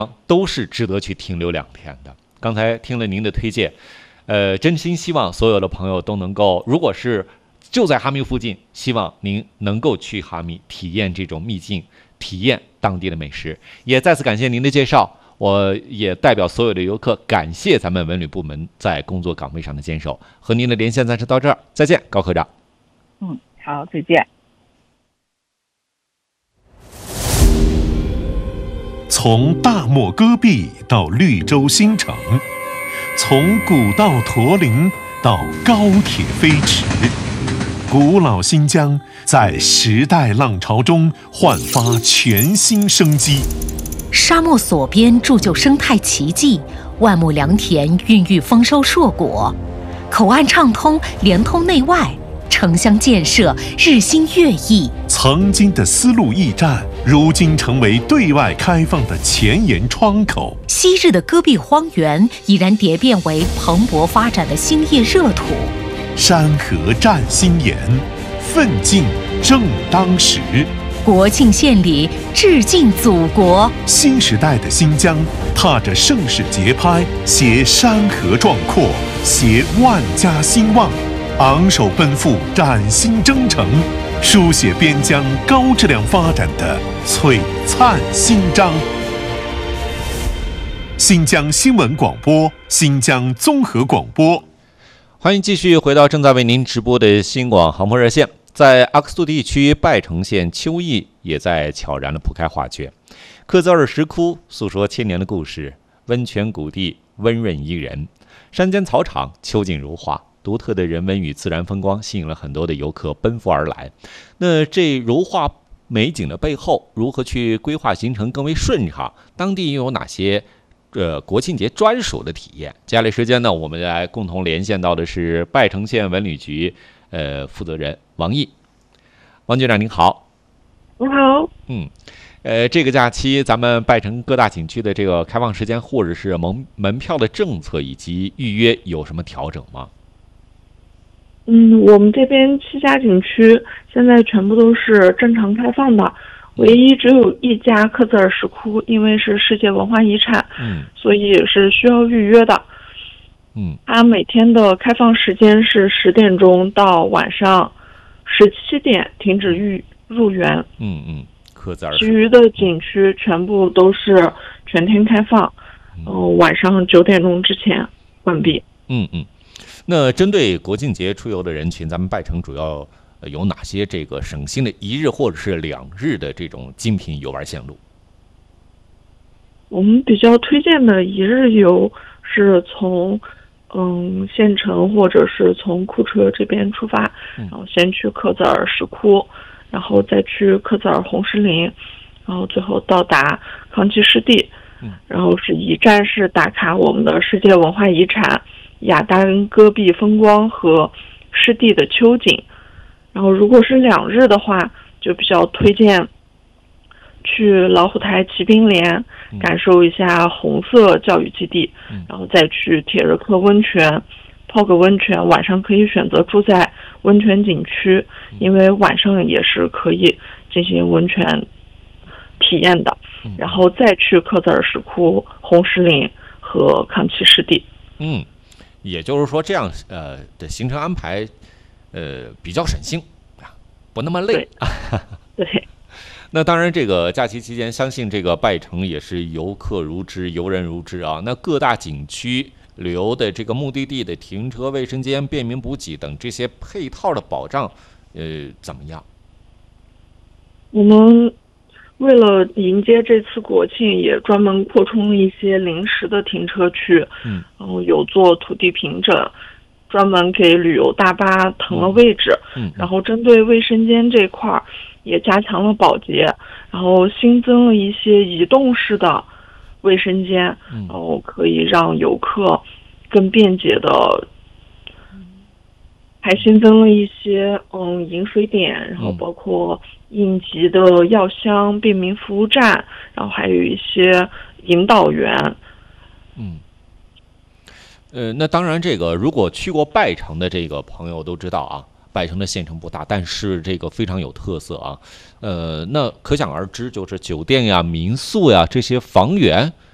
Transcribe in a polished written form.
都是值得去停留2天的。刚才听了您的推荐，真心希望所有的朋友都能够，如果是就在哈密附近，希望您能够去哈密体验这种秘境，体验当地的美食。也再次感谢您的介绍，我也代表所有的游客感谢咱们文旅部门在工作岗位上的坚守。和您的连线暂时到这儿，再见，高科长。 好，再见。 从大漠戈壁到绿洲新城，从古道驼铃到高铁飞驰，古老新疆在时代浪潮中焕发全新生机。 沙漠所边铸就生态奇迹，万亩良田孕育丰收硕果，口岸畅通，连通内外，城乡建设日新月异。 曾经的丝路驿站，如今成为对外开放的前沿窗口。 昔日的戈壁荒原已然蝶变为蓬勃发展的兴业热土。 山河占新颜，奋进正当时。 国庆献礼，致敬祖国。 新时代的新疆，踏着盛世节拍，携山河壮阔，携万家兴旺，昂首奔赴，崭新征程，书写边疆高质量发展的璀璨新章。新疆新闻广播，新疆综合广播。 欢迎继续回到正在为您直播的新广航播热线。在阿克苏地区拜城县秋意也在悄然地铺开画卷，克孜尔石窟诉说千年的故事，温泉谷地温润宜人，山间草场秋景如画，独特的人文与自然风光吸引了很多的游客奔赴而来。那这如画美景的背后，如何去规划行程更为顺畅？当地又有哪些国庆节专属的体验？接下来时间呢，我们来共同连线到的是拜城县文旅局负责人王毅。王局长您好。 你好。 这个假期咱们拜城各大景区的这个开放时间或者是门票的政策以及预约有什么调整吗？ 我们这边7家景区现在全部都是正常开放的，唯一只有1家克孜尔石窟，因为是世界文化遗产，所以是需要预约的。它每天的开放时间是10点钟到晚上17点停止入园。 克孜尔。 其余的景区全部都是全天开放，晚上9点钟之前关闭。 那针对国庆节出游的人群，咱们拜城主要有哪些这个省心的1日或者是2日的这种精品游玩线路？ 我们比较推荐的1日游是从县城或者是从库车这边出发，然后先去克孜尔石窟，然后再去克孜尔红石林，然后最后到达康齐湿地，然后是一站式打卡我们的世界文化遗产雅丹戈壁风光和湿地的秋景。然后如果是2日的话，就比较推荐去老虎台骑兵连，感受一下红色教育基地，然后再去铁热克温泉泡个温泉，晚上可以选择住在温泉景区，因为晚上也是可以进行温泉体验的，然后再去克孜尔石窟、红石林和康齐湿地。 也就是说这样的行程安排比较省心，不那么累。 对。 那当然这个假期期间相信这个拜城也是游客如织，游人如织啊。那各大景区旅游的这个目的地的停车、卫生间、便民补给等这些配套的保障怎么样？ 我们为了迎接这次国庆，也专门扩充了一些临时的停车区，然后有做土地平整，专门给旅游大巴腾了位置，然后针对卫生间这块也加强了保洁，然后新增了一些移动式的卫生间，然后可以让游客更便捷的，还新增了一些饮水点，然后包括应急的药箱、便民服务站，然后还有一些引导员。 那当然这个如果去过拜城的这个朋友都知道啊，拜城的县城不大，但是这个非常有特色啊。那可想而知，就是酒店呀、民宿呀这些房源